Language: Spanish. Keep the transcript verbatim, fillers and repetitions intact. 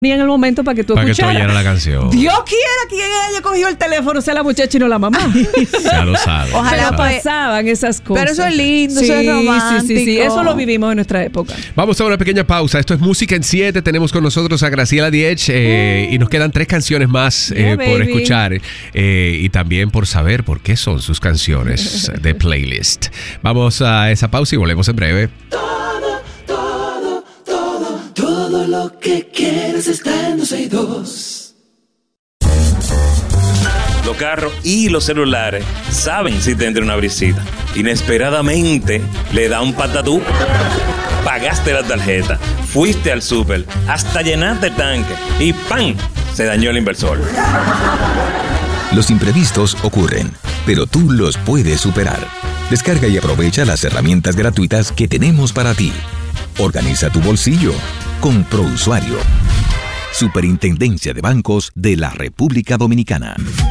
Ni en el momento para que tú para escucharas. Para que tú oyeras la canción. Dios quiera que haya cogido el teléfono, sea la muchacha y no la mamá. Ya lo sabes. Ojalá lo sabes. pasaban esas cosas. Pero eso es lindo, sí, eso es romántico. Sí, sí, sí, eso lo vivimos en nuestra época. Vamos a una pequeña pausa. Esto es Música en siete. Tenemos con nosotros a Graciela Diech eh, uh, y nos quedan tres canciones más eh, yeah, por baby. escuchar eh, y también por saber por qué son sus canciones de playlist. Vamos a esa pausa y volvemos en breve. Todo lo que quieres está en dos y dos. Los carros y los celulares saben si te entra una brisita. Inesperadamente le da un patatú. Pagaste la tarjeta, fuiste al súper, hasta llenaste el tanque y ¡pam! Se dañó el inversor. Los imprevistos ocurren, pero tú los puedes superar. Descarga y aprovecha las herramientas gratuitas que tenemos para ti. Organiza tu bolsillo con ProUsuario. Superintendencia de Bancos de la República Dominicana.